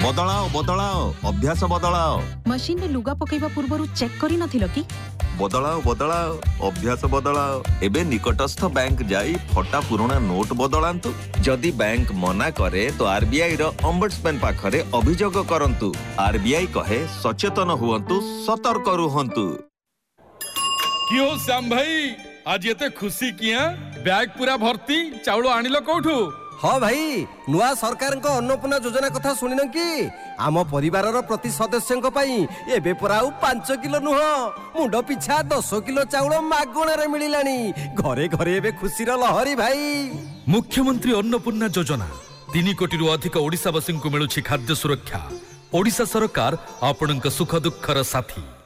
बदलाओ बदलाओ अभ्यास बदलाओ। मशीन रे लुगा पकेइबा पूर्वरु चेक करि नथिलो कि? बदलाओ बदलाओ अभ्यास बदलाओ। एबे निकटस्थ बैंक जाई फटा पुराना नोट बदलांतु। जदि बैंक मना करे तो आरबीआई रो ओम्बड्समैन पाखरे अभियोग करंतु। आरबीआई कहे सचेतन हुवंतु, सतर्क रुहंतु। क्यों श्याम भाई आज ये खुशी किया? बैग पूरा भर्ती चाउल आनिलो कोठू? हाँ भाई, नुआ सरकार को अन्नपूर्णा योजना कथा सुनिन कि? आम परिवार प्रति सदस्य एबे परा 5 किलो नुह मुंड पिछा 10 किलो चाउल मागणारे मिलिलानी। घरे घरे एबे खुशीर लहरी भाई। मुख्यमंत्री अन्नपूर्णा योजना 3 कोटी अधिक ओडिशावासी को मिलुछि खाद्य सुरक्षा। ओडिशा सरकार आपणक सुख दुखर साथी।